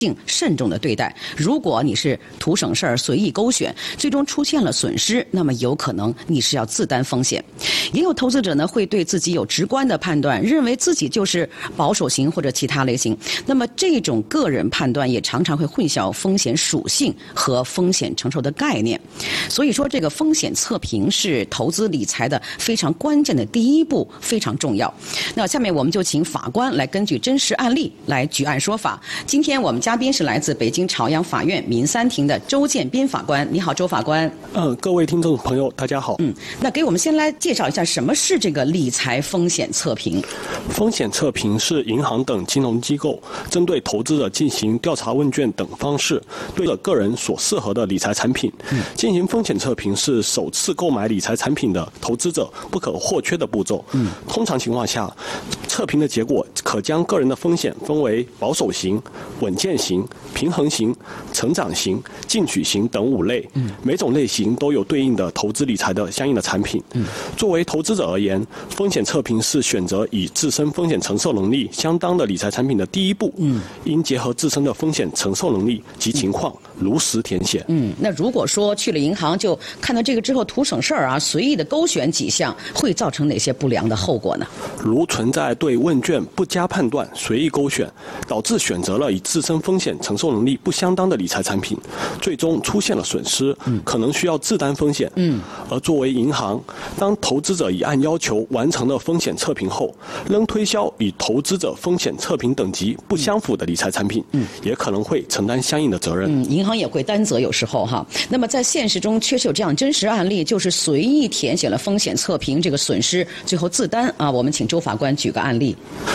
慎重的对待。如果你是图省事儿、随意勾选，最终出现了损失，那么有可能你是要自担风险。也有投资者呢会对自己有直观的判断，认为自己就是保守型或者其他类型。那么这种个人判断也常常会混淆风险属性和风险承受的概念。所以说，这个风险测评是投资理财的非常关键的第一步，非常重要。那下面我们就请法官来根据真实案例来举案说法。今天我们嘉宾是来自北京朝阳法院民三庭的周建斌法官。你好，周法官。 各位听众朋友，大家好。 那给我们先来介绍一下什么是这个理财风险测评。 风险测评是银行等金融机构针对投资者进行调查问卷等方式，对着个人所适合的理财产品进行风险测评，是首次购买理财产品的投资者不可或缺的步骤。通常情况下，测评的结果可将个人的风险分为保守型、稳健型、平衡型、成长型、进取型等5类。每种类型都有对应的投资理财的相应的产品。作为投资者而言，风险测评是选择以自身风险承受能力相当的理财产品的第一步。应结合自身的风险承受能力及情况，如实填写。 那如果说去了银行就看到这个之后图省事儿啊，随意的勾选几项，会造成哪些不良的后果呢？ 如存在对问卷不加判断、随意勾选，导致选择了与自身风险承受能力不相当的理财产品，最终出现了损失，可能需要自担风险。而作为银行，当投资者已按要求完成了风险测评后，仍推销与投资者风险测评等级不相符的理财产品，也可能会承担相应的责任。 银行也会担责，有时候哈。那么在现实中确实有这样真实案例，就是随意填写了风险测评这个损失，最后自担啊。我们请周法官举个案例。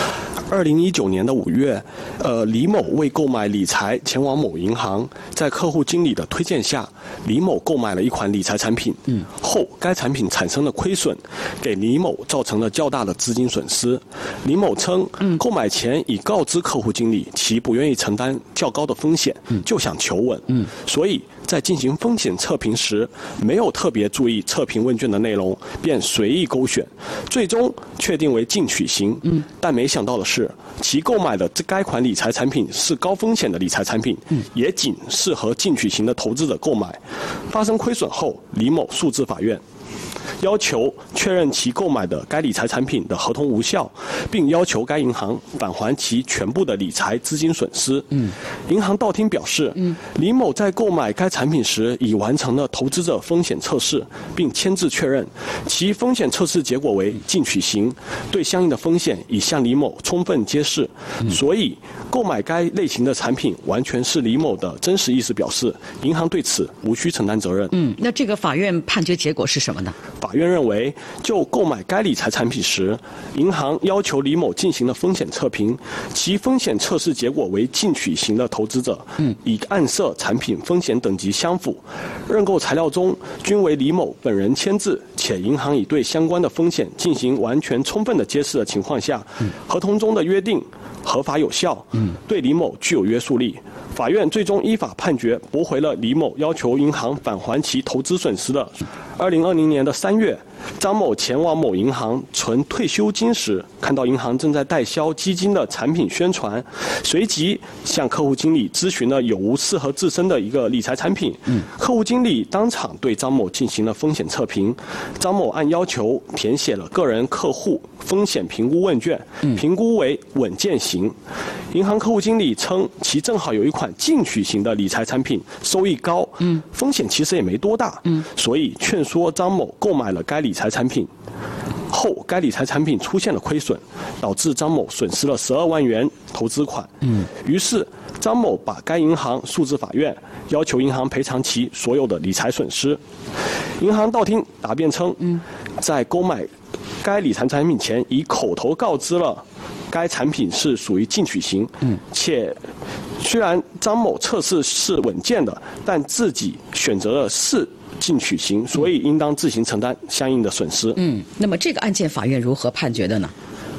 2019年的5月，李某为购买理财前往某银行，在客户经理的推荐下，李某购买了一款理财产品。后该产品产生了亏损，给李某造成了较大的资金损失。李某称，购买前已告知客户经理，其不愿意承担较高的风险，就想求稳。所以在进行风险测评时，没有特别注意测评问卷的内容，便随意勾选，最终确定为进取型。但没想到的是，其购买的该款理财产品是高风险的理财产品，也仅适合进取型的投资者购买。发生亏损后，李某诉至法院，要求确认其购买的该理财产品的合同无效，并要求该银行返还其全部的理财资金损失。银行道厅表示，李某在购买该产品时已完成了投资者风险测试，并签字确认其风险测试结果为进取型，对相应的风险已向李某充分揭示。所以购买该类型的产品完全是李某的真实意思表示，银行对此无需承担责任。 那这个法院判决结果是什么呢？ 法院认为，就购买该理财产品时，银行要求李某进行了风险测评，其风险测试结果为进取型的投资者，已暗设产品风险等级相符，认购材料中均为李某本人签字，且银行已对相关的风险进行完全充分的揭示的情况下，合同中的约定合法有效，对李某具有约束力。法院最终依法判决驳回了李某要求银行返还其投资损失的。2020年的3月，张某前往某银行存退休金时，看到银行正在代销基金的产品宣传，随即向客户经理咨询了有无适合自身的一个理财产品。客户经理当场对张某进行了风险测评，张某按要求填写了个人客户风险评估问卷，评估为稳健型。银行客户经理称，其正好有一款进取型的理财产品，收益高，风险其实也没多大，所以劝说张某购买了该理财产品。后该理财产品出现了亏损，导致张某损失了12万元投资款。于是张某把该银行诉至法院，要求银行赔偿其所有的理财损失。银行道厅答辩称，在购买该理财产品前已口头告知了该产品是属于进取型，且虽然张某测试是稳健的，但自己选择了是进取型，所以应当自行承担相应的损失。 那么这个案件法院如何判决的呢？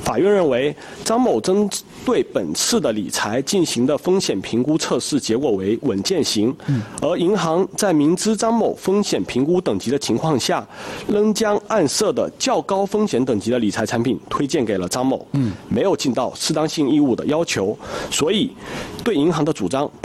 法院认为，张某针对本次的理财进行的风险评估测试结果为稳健型，而银行在明知张某风险评估等级的情况下，仍将暗设的较高风险等级的理财产品推荐给了张某，没有尽到适当性义务的要求，所以对银行的主张